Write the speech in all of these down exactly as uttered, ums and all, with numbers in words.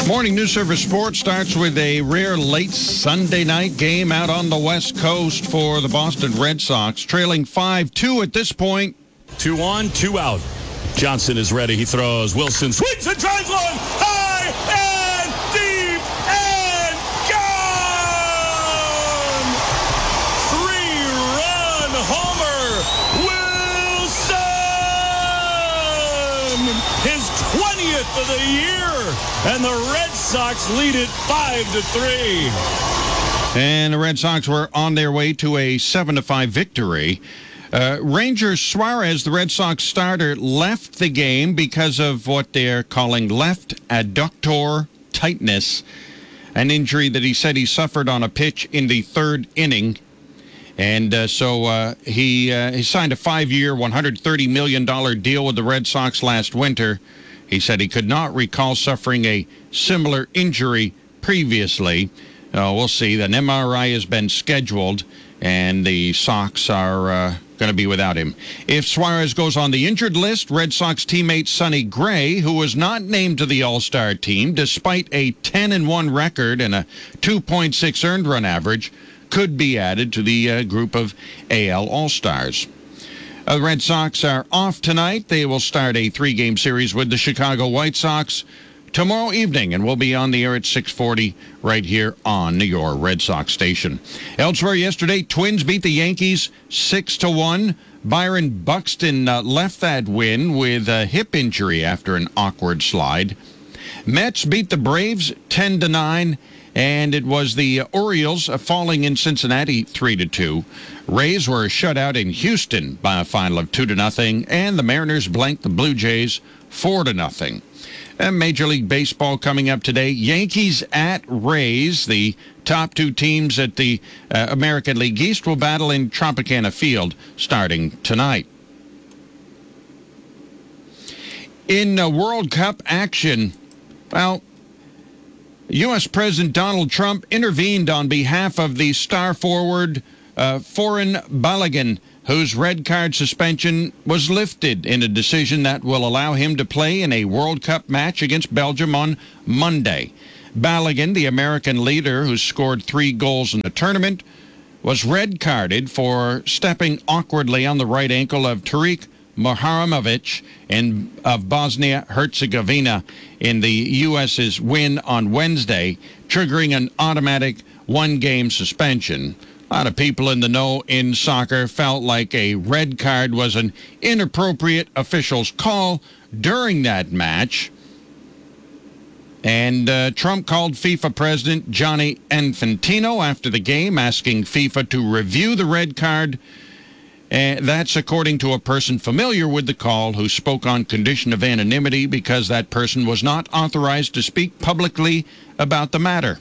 Morning News Service Sports starts with a rare late Sunday night game out on the West Coast for the Boston Red Sox, trailing five two at this point. Two on, two out. Johnson is ready. He throws. Wilson swings and drives one. High and deep and gone! Three-run homer. Wilson! His twentieth of the year. And the Red Sox lead it five to three. And the Red Sox were on their way to a seven to five victory. Uh, Ranger Suarez, the Red Sox starter, left the game because of what they're calling left adductor tightness, an injury that he said he suffered on a pitch in the third inning. And uh, so uh, he, uh, he signed a five-year, one hundred thirty million dollars deal with the Red Sox last winter. He said he could not recall suffering a similar injury previously. Uh, we'll see. An M R I has been scheduled, and the Sox are uh, going to be without him. If Suarez goes on the injured list, Red Sox teammate Sonny Gray, who was not named to the All-Star team despite a ten and one record and a two point six earned run average, could be added to the uh, group of A L All-Stars. The uh, Red Sox are off tonight. They will start a three-game series with the Chicago White Sox tomorrow evening, and we'll be on the air at six forty right here on your Red Sox station. Elsewhere yesterday, Twins beat the Yankees six to one. Byron Buxton uh, left that win with a hip injury after an awkward slide. Mets beat the Braves ten to nine. And it was the Orioles falling in Cincinnati three to two. Rays were shut out in Houston by a final of two to nothing, and the Mariners blanked the Blue Jays four to nothing. And Major League Baseball coming up today. Yankees at Rays. The top two teams at the uh, American League East will battle in Tropicana Field starting tonight. In uh, World Cup action, well, U S. President Donald Trump intervened on behalf of the star forward uh, Foran Balogun, whose red card suspension was lifted in a decision that will allow him to play in a World Cup match against Belgium on Monday. Balogun, the American leader who scored three goals in the tournament, was red carded for stepping awkwardly on the right ankle of Tariq Moharamovic in, of Bosnia-Herzegovina in the U S's win on Wednesday, triggering an automatic one-game suspension. A lot of people in the know in soccer felt like a red card was an inappropriate official's call during that match. And uh, Trump called FIFA President Gianni Infantino after the game, asking FIFA to review the red card. Uh, that's according to a person familiar with the call who spoke on condition of anonymity because that person was not authorized to speak publicly about the matter.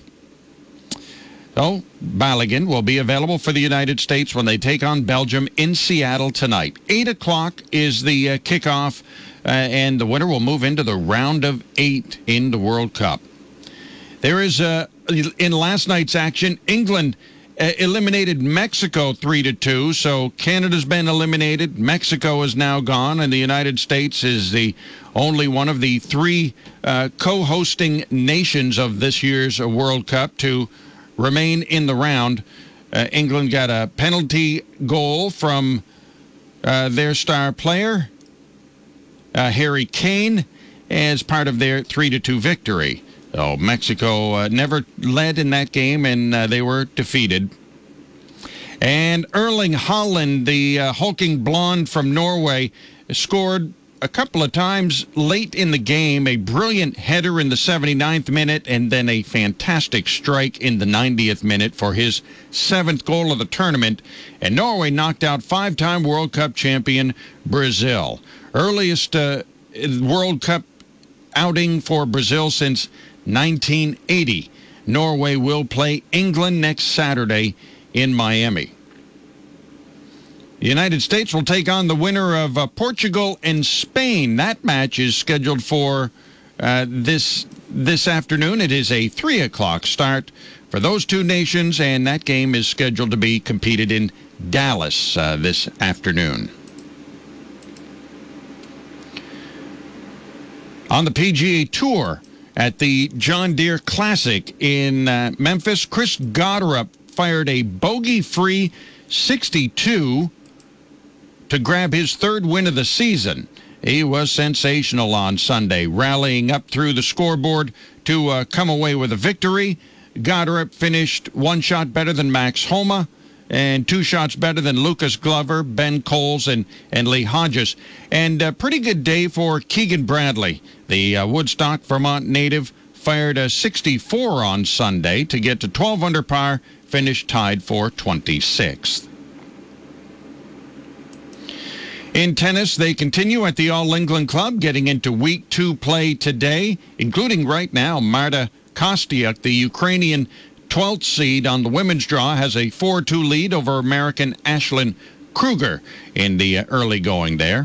So, Balogun will be available for the United States when they take on Belgium in Seattle tonight. eight o'clock is the uh, kickoff, uh, and the winner will move into the round of eight in the World Cup. There is, uh, in last night's action, England uh, eliminated Mexico three to two, so Canada's been eliminated, Mexico is now gone, and the United States is the only one of the three uh, co-hosting nations of this year's World Cup to remain in the round. Uh, England got a penalty goal from uh, their star player, uh, Harry Kane, as part of their three to two victory. So Mexico uh, never led in that game, and uh, they were defeated. And Erling Haaland, the uh, hulking blonde from Norway, scored a couple of times late in the game, a brilliant header in the seventy-ninth minute, and then a fantastic strike in the ninetieth minute for his seventh goal of the tournament. And Norway knocked out five-time World Cup champion Brazil. Earliest uh, World Cup outing for Brazil since nineteen eighty. Norway will play England next Saturday in Miami. The United States will take on the winner of uh, Portugal and Spain. That match is scheduled for uh, this this afternoon. It is a three o'clock start for those two nations, and that game is scheduled to be competed in Dallas uh, this afternoon. On the P G A Tour, At the John Deere Classic in uh, Memphis, Chris Gotterup fired a bogey-free sixty-two to grab his third win of the season. He was sensational on Sunday, rallying up through the scoreboard to uh, come away with a victory. Gotterup finished one shot better than Max Homa and two shots better than Lucas Glover, Ben Coles, and, and Lee Hodges. And a pretty good day for Keegan Bradley. The uh, Woodstock, Vermont native fired a sixty-four on Sunday to get to twelve under par, finished tied for twenty-sixth. In tennis, they continue at the All England Club, getting into week two play today, including right now Marta Kostyuk, the Ukrainian twelfth seed on the women's draw, has a four two lead over American Ashlyn Kruger in the early going there.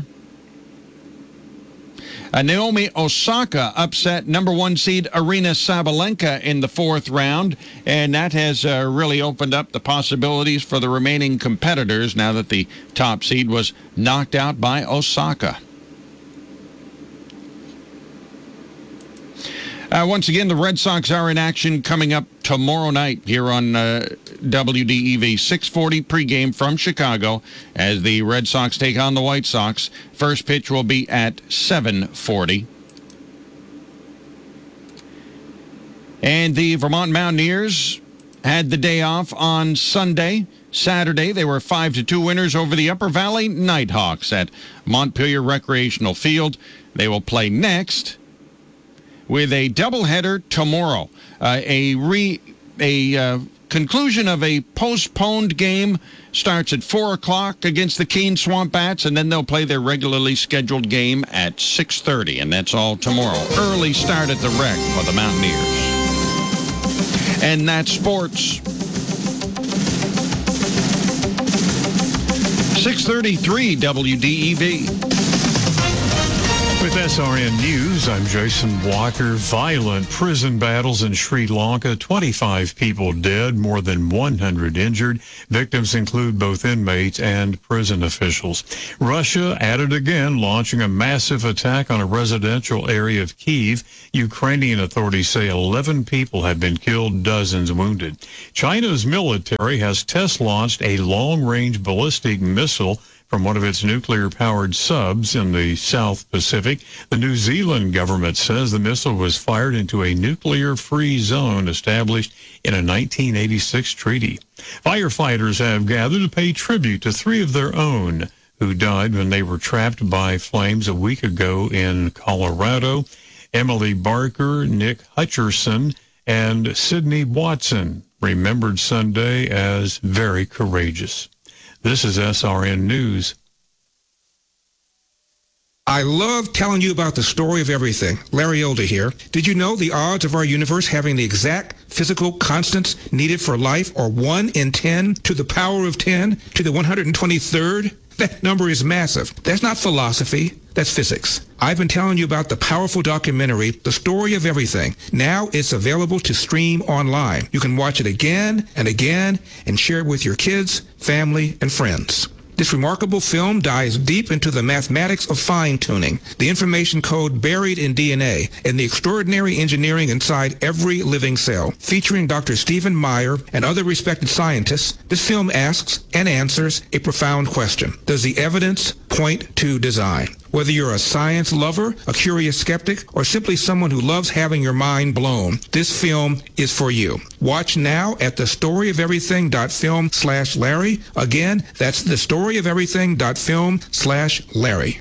Uh, Naomi Osaka upset number one seed Arina Sabalenka in the fourth round, and that has uh, really opened up the possibilities for the remaining competitors now that the top seed was knocked out by Osaka. Uh, once again, the Red Sox are in action coming up tomorrow night here on uh, W D E V six forty pregame from Chicago as the Red Sox take on the White Sox. First pitch will be at seven forty. And the Vermont Mountaineers had the day off on Sunday. Saturday, they were five to two winners over the Upper Valley Nighthawks at Montpelier Recreational Field. They will play next with a doubleheader tomorrow. Uh, a re a uh, conclusion of a postponed game starts at four o'clock against the Keene Swamp Bats, and then they'll play their regularly scheduled game at six thirty, and that's all tomorrow. Early start at the Rec for the Mountaineers. And that's sports. six thirty-three W D E V. With S R N News, I'm Jason Walker. Violent prison battles in Sri Lanka. twenty-five people dead, more than one hundred injured. Victims include both inmates and prison officials. Russia at it again, launching a massive attack on a residential area of Kyiv. Ukrainian authorities say eleven people have been killed, dozens wounded. China's military has test-launched a long-range ballistic missile from one of its nuclear-powered subs in the South Pacific. The New Zealand government says the missile was fired into a nuclear-free zone established in a nineteen eighty-six treaty. Firefighters have gathered to pay tribute to three of their own who died when they were trapped by flames a week ago in Colorado. Emily Barker, Nick Hutcherson, and Sidney Watson, remembered Sunday as very courageous. This is S R N News. I love telling you about the story of everything. Larry Older here. Did you know the odds of our universe having the exact physical constants needed for life are one in ten to the power of ten to the one hundred twenty-third? That number is massive. That's not philosophy. That's physics. I've been telling you about the powerful documentary, The Story of Everything. Now it's available to stream online. You can watch it again and again and share it with your kids, family, and friends. This remarkable film dives deep into the mathematics of fine-tuning, the information code buried in D N A, and the extraordinary engineering inside every living cell. Featuring Doctor Stephen Meyer and other respected scientists, this film asks and answers a profound question. Does the evidence point to design? Whether you're a science lover, a curious skeptic, or simply someone who loves having your mind blown, this film is for you. Watch now at thestoryoferything.film slash Larry. Again, that's thestoryoferything.film slash Larry.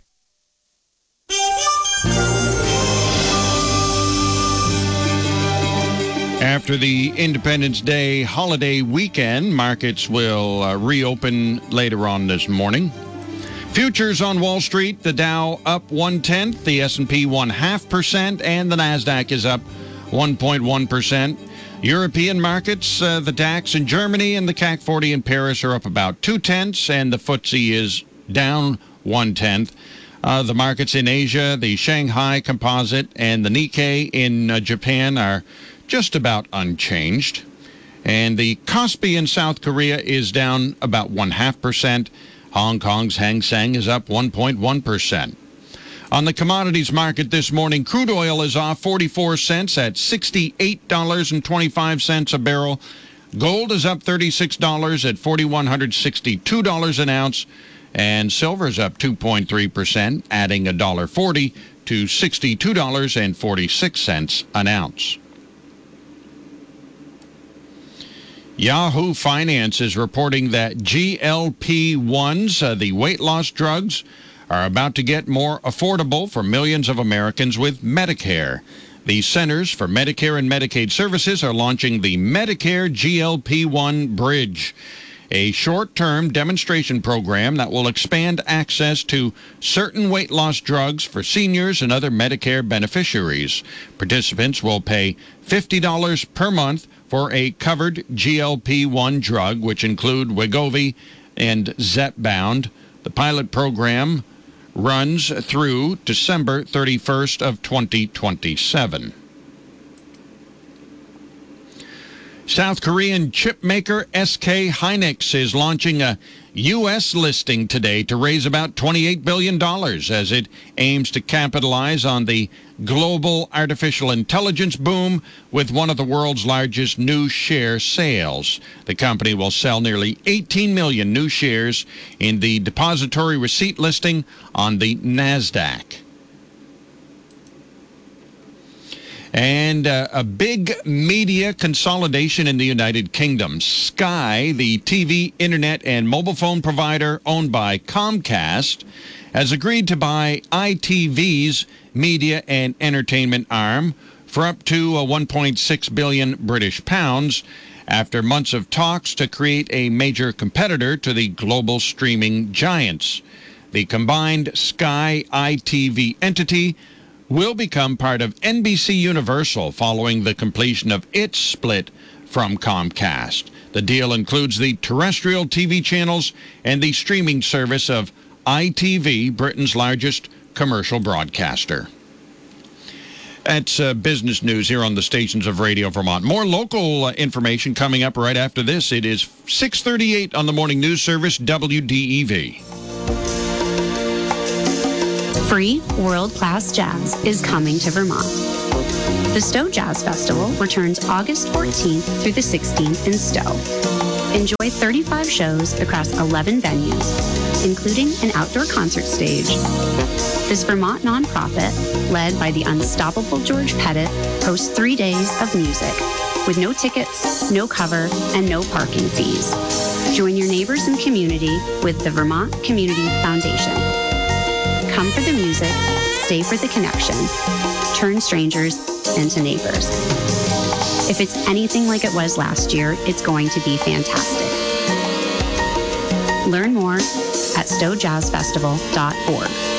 After the Independence Day holiday weekend, markets will uh, reopen later on this morning. Futures on Wall Street, the Dow up one-tenth, the S and P one-half percent, and the NASDAQ is up one point one percent. European markets, uh, the DAX in Germany and the C A C forty in Paris are up about two-tenths, and the F T S E is down one-tenth. Uh, the markets in Asia, the Shanghai Composite and the Nikkei in uh, Japan are just about unchanged. And the Kospi in South Korea is down about one-half percent. Hong Kong's Hang Seng is up one point one percent. On the commodities market this morning, crude oil is off forty-four cents at sixty-eight dollars and twenty-five cents a barrel. Gold is up thirty-six dollars at four thousand one hundred sixty-two dollars an ounce. And silver is up two point three percent, adding one dollar forty to sixty-two dollars and forty-six cents an ounce. Yahoo Finance is reporting that G L P ones, uh, the weight loss drugs, are about to get more affordable for millions of Americans with Medicare. The Centers for Medicare and Medicaid Services are launching the Medicare G L P one Bridge, a short-term demonstration program that will expand access to certain weight loss drugs for seniors and other Medicare beneficiaries. Participants will pay fifty dollars per month for a covered G L P one drug, which include Wegovy and Zepbound. The pilot program runs through December thirty-first of twenty twenty-seven. South Korean chip maker S K Hynix is launching a U S listing today to raise about twenty-eight billion dollars as it aims to capitalize on the global artificial intelligence boom with one of the world's largest new share sales. The company will sell nearly eighteen million new shares in the depository receipt listing on the NASDAQ. And uh, a big media consolidation in the United Kingdom. Sky, the T V, internet, and mobile phone provider owned by Comcast, has agreed to buy I T V's media and entertainment arm for up to uh, one point six billion British pounds after months of talks to create a major competitor to the global streaming giants. The combined Sky I T V entity will become part of N B C Universal following the completion of its split from Comcast. The deal includes the terrestrial T V channels and the streaming service of I T V, Britain's largest commercial broadcaster. That's uh, business news here on the stations of Radio Vermont. More local uh, information coming up right after this. It is six thirty-eight on the morning news service, W D E V. Free world-class jazz is coming to Vermont. The Stowe Jazz Festival returns August fourteenth through the sixteenth in Stowe. Enjoy thirty-five shows across eleven venues, including an outdoor concert stage. This Vermont nonprofit, led by the unstoppable George Pettit, hosts three days of music with no tickets, no cover, and no parking fees. Join your neighbors and community with the Vermont Community Foundation. Come for the music, stay for the connection, turn strangers into neighbors. If it's anything like it was last year, it's going to be fantastic. Learn more at stowe jazz festival dot org.